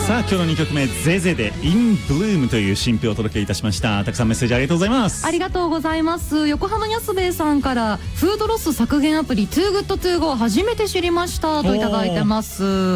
さあ今日の2曲目、ゼゼで In Bloom という新譜をお届けいたしました。たくさんメッセージありがとうございます。 ありがとうございます。横浜安兵衛さんから、フードロス削減アプリ Too Good To Go 初めて知りましたといただいてます。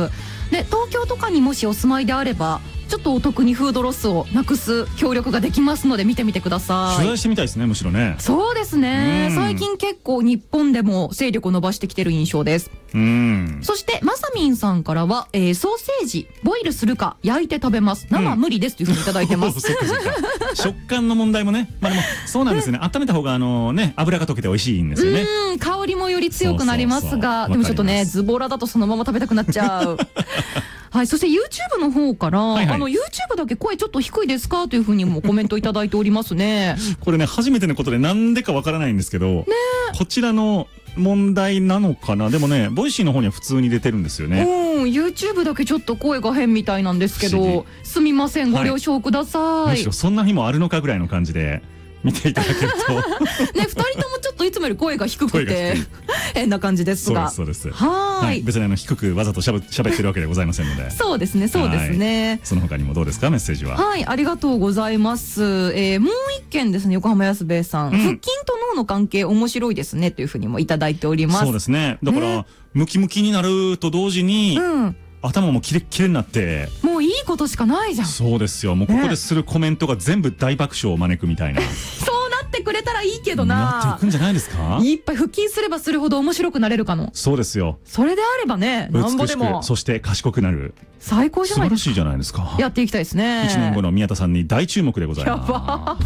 で、東京とかにもしお住まいであれば、ちょっとお得にフードロスをなくす協力ができますので見てみてください。 取材してみたいですね、むしろね。 そうですね。最近結構日本でも勢力を伸ばしてきてる印象です。そしてまさみんさんからは、ソーセージボイルするか焼いて食べます。生は無理ですというふうにいただいてます。 そっかそっか。食感の問題もね。まあでもそうなんですよね。温めた方がね油が溶けて美味しいんですよね。 香りもより強くなりますが、でもちょっとねズボラだとそのまま食べたくなっちゃう。はい、そして YouTube の方から、YouTube だけ声ちょっと低いですかというふうにもコメントいただいておりますね。 これね、初めてのことでなんでかわからないんですけど、こちらの問題なのかな。でもね、ボイシーの方には普通に出てるんですよね。 YouTube だけちょっと声が変みたいなんですけど、すみません、ご了承ください。 むしろそんな日もあるのかぐらいの感じで見ていただけるとね、 2人ともちょっといつもより声が低くて変な感じですが、 そうです、 はい、 別に低くわざと喋ってるわけでございませんので。 そうですね、そうですね。 その他にもどうですか、メッセージは。 はい、ありがとうございます。もう一件ですね、横浜安兵衛さん、腹筋と脳の関係面白いですねというふうにもいただいております。 そうですね。だからムキムキになると同時に、頭もキレッキレになって、もういいことしかないじゃん。 そうですよ。もうここでするコメントが全部大爆笑を招くみたいな。 そうなってくれたらいいけどな。 なっていくんじゃないですか。 いっぱい腹筋すればするほど面白くなれるかも。 そうですよ。 それであればね、なんぼでも。 そして賢くなる。 最高じゃないですか。 素晴らしいじゃないですか。 やっていきたいですね。 1年後の宮田さんに大注目でございます。 やばー。